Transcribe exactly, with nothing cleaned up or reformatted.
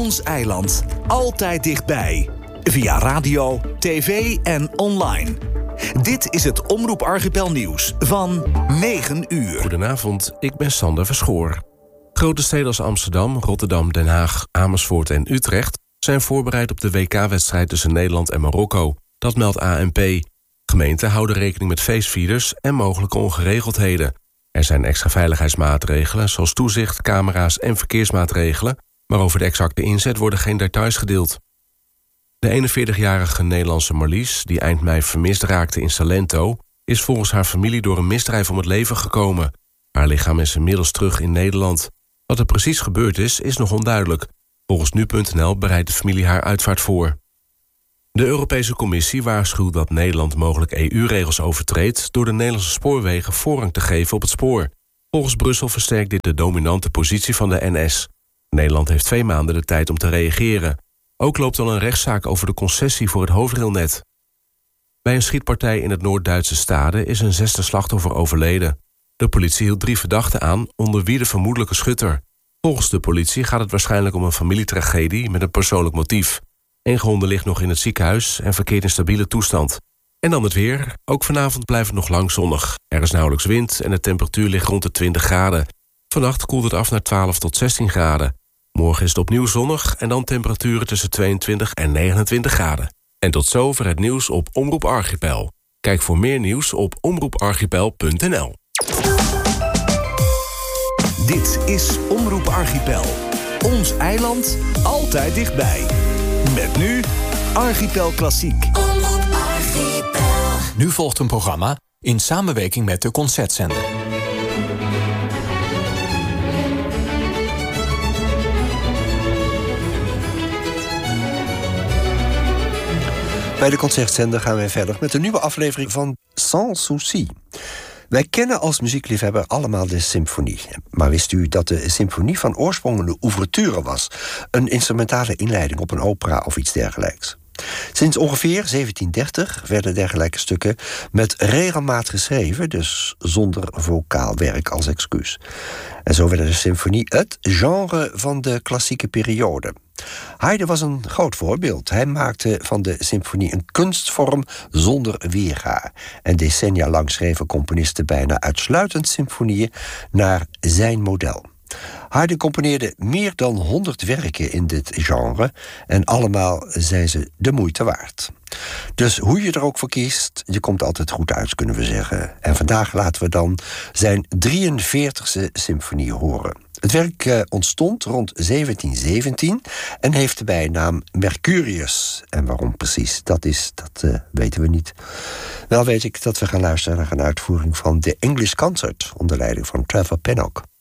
Ons eiland. Altijd dichtbij. Via radio, tv en online. Dit is het Omroep Archipel nieuws van negen uur. Goedenavond, ik ben Sander Verschoor. Grote steden als Amsterdam, Rotterdam, Den Haag, Amersfoort en Utrecht zijn voorbereid op de W K-wedstrijd tussen Nederland en Marokko. Dat meldt A N P. Gemeenten houden rekening met feestvierders en mogelijke ongeregeldheden. Er zijn extra veiligheidsmaatregelen, zoals toezicht, camera's en verkeersmaatregelen, maar over de exacte inzet worden geen details gedeeld. De eenenveertigjarige Nederlandse Marlies, die eind mei vermist raakte in Salento, is volgens haar familie door een misdrijf om het leven gekomen. Haar lichaam is inmiddels terug in Nederland. Wat er precies gebeurd is, is nog onduidelijk. Volgens nu punt n l bereidt de familie haar uitvaart voor. De Europese Commissie waarschuwt dat Nederland mogelijk E U-regels overtreedt door de Nederlandse spoorwegen voorrang te geven op het spoor. Volgens Brussel versterkt dit de dominante positie van de N S. Nederland heeft twee maanden de tijd om te reageren. Ook loopt al een rechtszaak over de concessie voor het hoofdrailnet. Bij een schietpartij in het Noord-Duitse Stade is een zesde slachtoffer overleden. De politie hield drie verdachten aan, onder wie de vermoedelijke schutter. Volgens de politie gaat het waarschijnlijk om een familietragedie met een persoonlijk motief. Een gewonde ligt nog in het ziekenhuis en verkeert in stabiele toestand. En dan het weer. Ook vanavond blijft het nog lang zonnig. Er is nauwelijks wind en de temperatuur ligt rond de twintig graden. Vannacht koelt het af naar twaalf tot zestien graden. Morgen is het opnieuw zonnig en dan temperaturen tussen tweeëntwintig en negenentwintig graden. En tot zover het nieuws op Omroep Archipel. Kijk voor meer nieuws op omroep archipel punt n l. Dit is Omroep Archipel. Ons eiland, altijd dichtbij. Met nu Archipel Klassiek. Omroep Archipel. Nu volgt een programma in samenwerking met de Concertzender. Bij de Concertzender gaan wij verder met een nieuwe aflevering van Sans Souci. Wij kennen als muziekliefhebber allemaal de symfonie. Maar wist u dat de symfonie van oorsprong een ouverture was? Een instrumentale inleiding op een opera of iets dergelijks. Sinds ongeveer zeventien dertig werden dergelijke stukken met regelmaat geschreven, dus zonder vocaal werk als excuus. En zo werd de symfonie het genre van de klassieke periode. Haydn was een groot voorbeeld. Hij maakte van de symfonie een kunstvorm zonder weerga. En decennia lang schreven componisten bijna uitsluitend symfonieën naar zijn model. Haydn componeerde meer dan honderd werken in dit genre en allemaal zijn ze de moeite waard. Dus hoe je er ook voor kiest, je komt altijd goed uit, kunnen we zeggen. En vandaag laten we dan zijn drieënveertigste symfonie horen. Het werk uh, ontstond rond zeventien zeventien en heeft de bijnaam Mercurius. En waarom precies dat is, dat uh, weten we niet. Wel weet ik dat we gaan luisteren naar een uitvoering van The English Concert onder leiding van Trevor Pinnock.